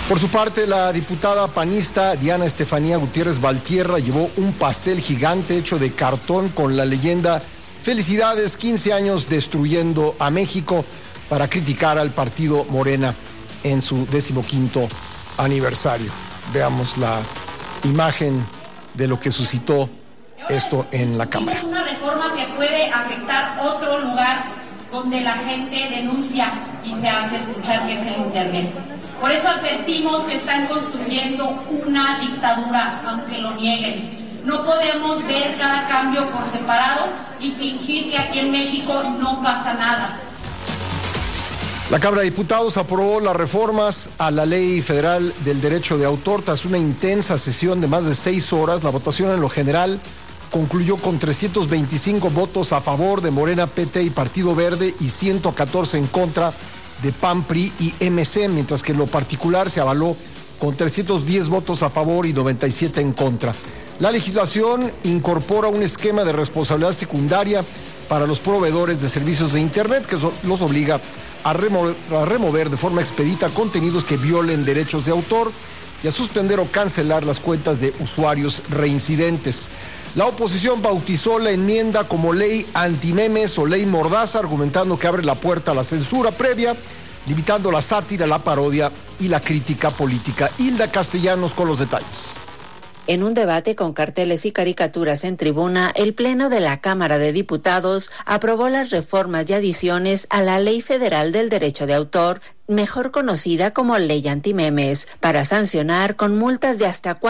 Por su parte, la diputada panista Diana Estefanía Gutiérrez Valtierra llevó un pastel gigante hecho de cartón con la leyenda "Felicidades, 15 años destruyendo a México", para criticar al partido Morena en su 15º aniversario. Veamos la imagen de lo que suscitó esto en la Cámara. Es una reforma que puede afectar otro lugar donde la gente denuncia y se hace escuchar, que es el Internet. Por eso advertimos que están construyendo una dictadura, aunque lo nieguen. No podemos ver cada cambio por separado y fingir que aquí en México no pasa nada. La Cámara de Diputados aprobó las reformas a la Ley Federal del Derecho de Autor. Tras una intensa sesión de más de 6 horas, la votación en lo general concluyó con 325 votos a favor de Morena, PT y Partido Verde y 114 en contra de PAN, PRI y MC, mientras que en lo particular se avaló con 310 votos a favor y 97 en contra. La legislación incorpora un esquema de responsabilidad secundaria para los proveedores de servicios de Internet que los obliga a remover de forma expedita contenidos que violen derechos de autor y a suspender o cancelar las cuentas de usuarios reincidentes. La oposición bautizó la enmienda como ley antimemes o ley mordaza, argumentando que abre la puerta a la censura previa, limitando la sátira, la parodia y la crítica política. Hilda Castellanos con los detalles. En un debate con carteles y caricaturas en tribuna, el Pleno de la Cámara de Diputados aprobó las reformas y adiciones a la Ley Federal del Derecho de Autor, mejor conocida como Ley Antimemes, para sancionar con multas de hasta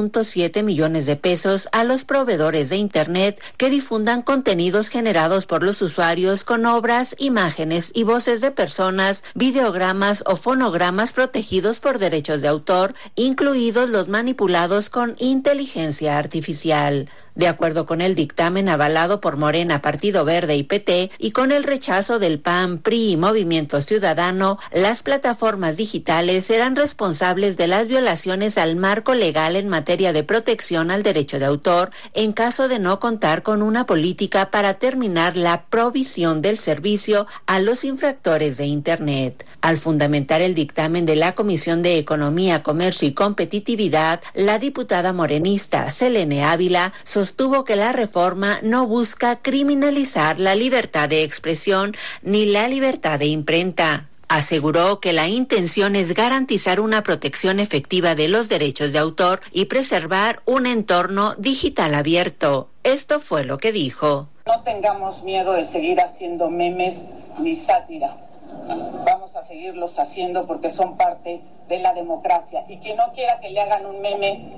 4.7 millones de pesos a los proveedores de Internet que difundan contenidos generados por los usuarios con obras, imágenes y voces de personas, videogramas o fonogramas protegidos por derechos de autor, incluidos los manipulados con inteligencia artificial. De acuerdo con el dictamen avalado por Morena, Partido Verde y PT, y con el rechazo del PAN, PRI y Movimiento Ciudadano, las plataformas digitales serán responsables de las violaciones al marco legal en materia de protección al derecho de autor en caso de no contar con una política para terminar la provisión del servicio a los infractores de Internet. Al fundamentar el dictamen de la Comisión de Economía, Comercio y Competitividad, la diputada morenista Selene Ávila sostuvo que la reforma no busca criminalizar la libertad de expresión ni la libertad de imprenta. Aseguró que la intención es garantizar una protección efectiva de los derechos de autor y preservar un entorno digital abierto. Esto fue lo que dijo. No tengamos miedo de seguir haciendo memes ni sátiras. Vamos a seguirlos haciendo porque son parte de la democracia. Y quien no quiera que le hagan un meme,